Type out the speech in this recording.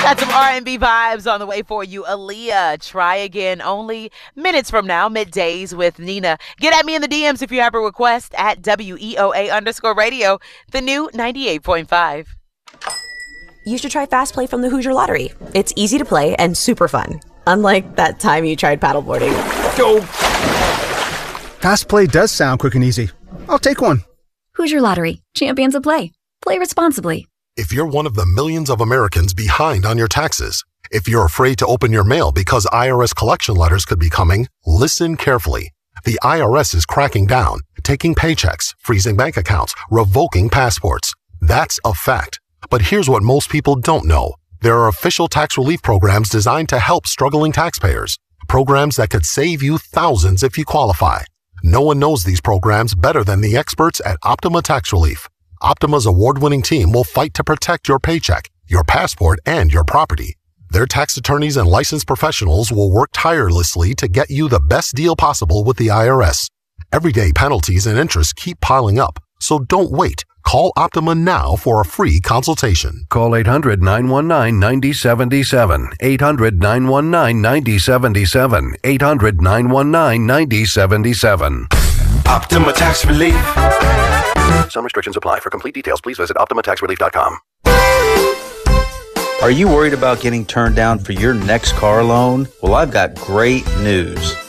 Got some R&B vibes on the way for you. Aaliyah, Try Again, only minutes from now, middays with Nina. Get at me in the DMs if you have a request at WEOA_radio, the new 98.5. You should try Fast Play from the Hoosier Lottery. It's easy to play and super fun. Unlike that time you tried paddleboarding. Go! Fast Play does sound quick and easy. I'll take one. Hoosier Lottery. Champions of play. Play responsibly. If you're one of the millions of Americans behind on your taxes, if you're afraid to open your mail because IRS collection letters could be coming, listen carefully. The IRS is cracking down, taking paychecks, freezing bank accounts, revoking passports. That's a fact. But here's what most people don't know. There are official tax relief programs designed to help struggling taxpayers. Programs that could save you thousands if you qualify. No one knows these programs better than the experts at Optima Tax Relief. Optima's award-winning team will fight to protect your paycheck, your passport, and your property. Their tax attorneys and licensed professionals will work tirelessly to get you the best deal possible with the IRS. Everyday penalties and interest keep piling up, so don't wait. Call Optima now for a free consultation. Call 800-919-9077. 800-919-9077. 800-919-9077. Optima Tax Relief. Some restrictions apply. For complete details, please visit OptimaTaxRelief.com. Are you worried about getting turned down for your next car loan? Well, I've got great news.